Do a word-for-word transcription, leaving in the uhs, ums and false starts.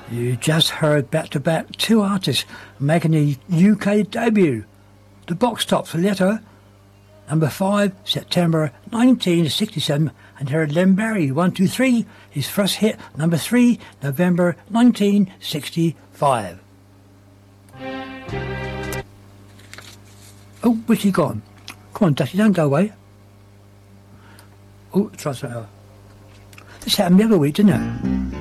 You just heard back-to-back two artists making a U K debut. The Box Tops for Letter, number five, September nineteen sixty-seven, and heard Len Barry, one two three, his first hit, number three, November nineteen sixty-five. Oh, where's he gone? Come on, Dusty, don't go away. Oh, try something else. This happened the other week, didn't it?